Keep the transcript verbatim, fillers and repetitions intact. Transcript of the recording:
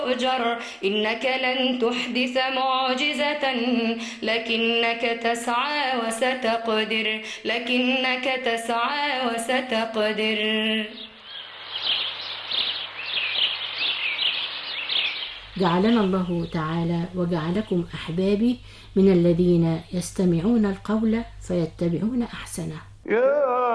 أجر إنك لن تحدث معجزة لكنك تسعى وستقدر لكنك تسعى وستقدر. جعلنا الله تعالى وجعلكم أحبابي من الذين يستمعون القول فيتبعون أحسنه.